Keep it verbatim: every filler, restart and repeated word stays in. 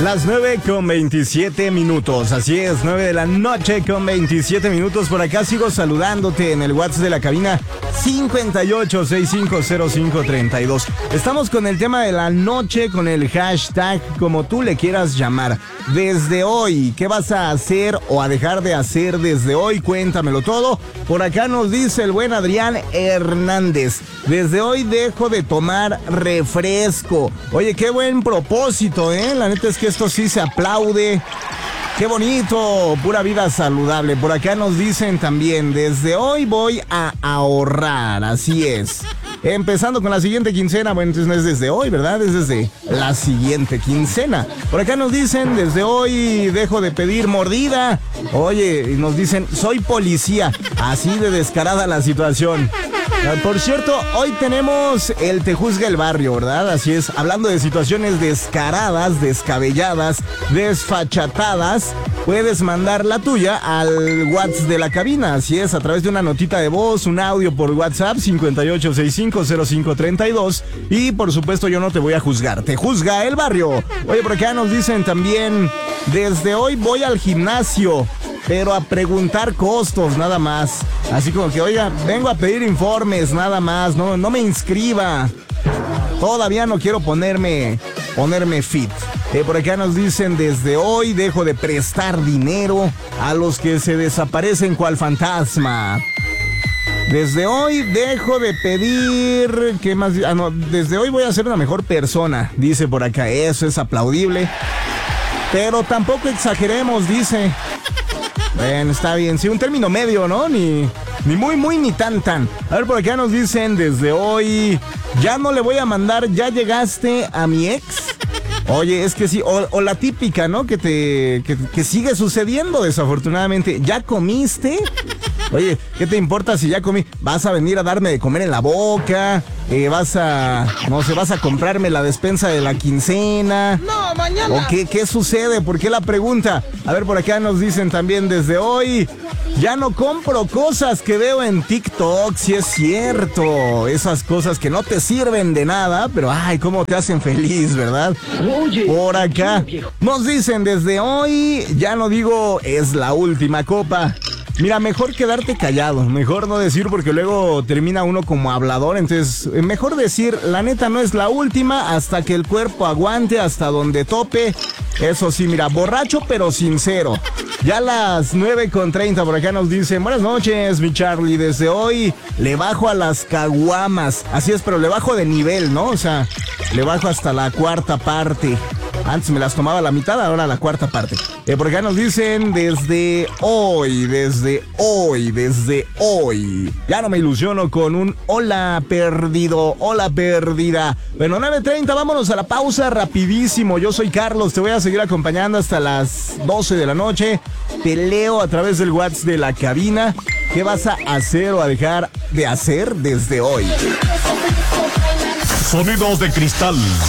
Las nueve con veintisiete minutos, así es, nueve de la noche con veintisiete minutos. Por acá sigo saludándote en el WhatsApp de la cabina cincuenta y ocho, sesenta y cinco cero cinco, treinta y dos. Estamos con el tema de la noche, con el hashtag, como tú le quieras llamar. Desde hoy, ¿qué vas a hacer o a dejar de hacer desde hoy? Cuéntamelo todo. Por acá nos dice el buen Adrián Hernández: desde hoy dejo de tomar refresco. Oye, qué buen propósito, ¿eh? La neta es que esto sí se aplaude. ¡Qué bonito! Pura vida saludable. Por acá nos dicen también: desde hoy voy a ahorrar. Así es. Empezando con la siguiente quincena. Bueno, entonces no es desde hoy, ¿verdad? Es desde la siguiente quincena. Por acá nos dicen: desde hoy dejo de pedir mordida. Oye, nos dicen: soy policía. Así de descarada la situación. Por cierto, hoy tenemos el Te Juzga el Barrio, ¿verdad? Así es, hablando de situaciones descaradas, descabelladas, desfachatadas, puedes mandar la tuya al WhatsApp de la cabina. Así es, a través de una notita de voz, un audio por WhatsApp cincuenta y ocho, sesenta y cinco cero cinco, treinta y dos. Y por supuesto yo no te voy a juzgar, Te Juzga el Barrio. Oye, por acá nos dicen también: desde hoy voy al gimnasio, pero a preguntar costos nada más. Así como que, oiga, vengo a pedir informes nada más, no, no me inscriba. Todavía no quiero ponerme, ponerme fit. Eh, por acá nos dicen: desde hoy dejo de prestar dinero a los que se desaparecen cual fantasma. Desde hoy dejo de pedir... ¿Qué más? Ah, no, desde hoy voy a ser una mejor persona, dice por acá. Eso es aplaudible. Pero tampoco exageremos, dice. Bueno, está bien, sí, un término medio, ¿no? Ni, ni muy, muy, ni tan, tan. A ver, por acá nos dicen: desde hoy ya no le voy a mandar "ya llegaste" a mi ex. Oye, es que sí, o, o la típica, ¿no? Que te que, que sigue sucediendo, desafortunadamente. ¿Ya comiste? Oye, ¿qué te importa si ya comí? ¿Vas a venir a darme de comer en la boca? Eh, ¿Vas a, no sé, vas a comprarme la despensa de la quincena? No, mañana. ¿O qué, qué sucede? ¿Por qué la pregunta? A ver, por acá nos dicen también: desde hoy ya no compro cosas que veo en TikTok. Si es cierto, esas cosas que no te sirven de nada, pero ay, cómo te hacen feliz, ¿verdad? Oye, por acá nos dicen: desde hoy ya no digo "es la última copa". Mira, mejor quedarte callado, mejor no decir, porque luego termina uno como hablador. Entonces, mejor decir: la neta no es la última, hasta que el cuerpo aguante, hasta donde tope. Eso sí, mira, borracho pero sincero. Ya a las nueve con treinta por acá nos dicen: buenas noches, mi Charlie, desde hoy le bajo a las caguamas. Así es, pero le bajo de nivel, ¿no? O sea, le bajo hasta la cuarta parte. Antes me las tomaba a la mitad, ahora a la cuarta parte. Eh, por acá nos dicen: desde hoy, desde hoy, desde hoy. Ya no me ilusiono con un hola perdido, hola perdida. Bueno, nueve treinta, vámonos a la pausa rapidísimo. Yo soy Carlos, te voy a seguir acompañando hasta las doce de la noche. Te leo a través del WhatsApp de la cabina. ¿Qué vas a hacer o a dejar de hacer desde hoy? Sonidos de cristal